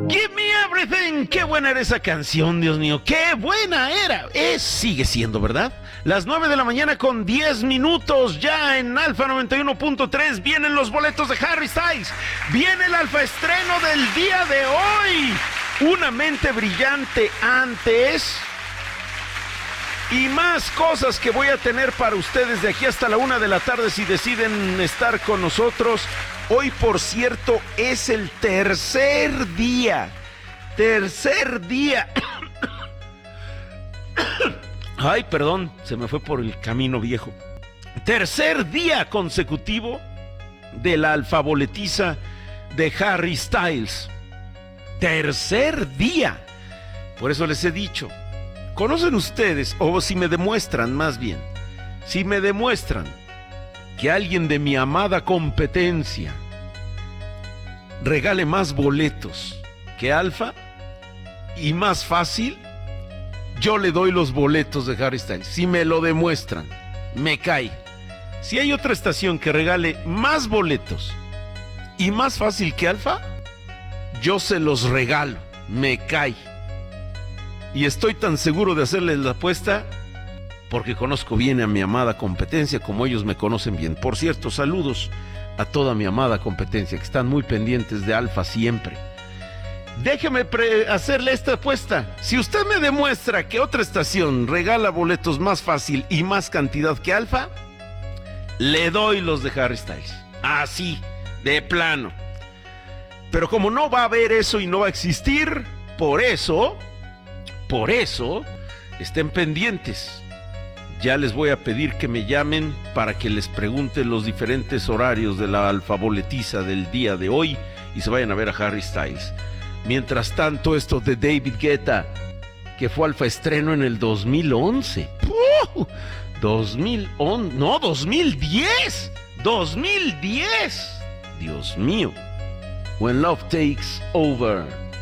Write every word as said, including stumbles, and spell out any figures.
Give me everything. Qué buena era esa canción, Dios mío. Qué buena era. Es, sigue siendo, ¿verdad? Las nueve de la mañana con diez minutos. Ya en Alfa noventa y uno punto tres vienen los boletos de Harry Styles. Viene el alfa estreno del día de hoy. Una mente brillante antes. Y más cosas que voy a tener para ustedes de aquí hasta la una de la tarde si deciden estar con nosotros. Hoy, por cierto, es el tercer día. Tercer día. Ay, perdón, se me fue por el camino viejo. Tercer día consecutivo de la alfaboletiza de Harry Styles. Tercer día. Por eso les he dicho, ¿conocen ustedes, o si me demuestran más bien, si me demuestran que alguien de mi amada competencia regale más boletos que Alfa y más fácil, yo le doy los boletos de Harry Styles? Si me lo demuestran, me cae. Si hay otra estación que regale más boletos y más fácil que Alfa, yo se los regalo, me cae. Y estoy tan seguro de hacerles la apuesta porque conozco bien a mi amada competencia como ellos me conocen bien. Por cierto, saludos a toda mi amada competencia que están muy pendientes de Alfa siempre. Déjeme pre- hacerle esta apuesta. Si usted me demuestra que otra estación regala boletos más fácil y más cantidad que Alfa, le doy los de Harry Styles. Así, de plano. Pero como no va a haber eso y no va a existir, por eso, por eso, estén pendientes. Ya les voy a pedir que me llamen para que les pregunte los diferentes horarios de la alfaboletiza del día de hoy y se vayan a ver a Harry Styles. Mientras tanto, esto de David Guetta, que fue alfa estreno en el dos mil once. ¡Uh! dos mil once, no, dos mil diez. dos mil diez. Dios mío. When Love Takes Over.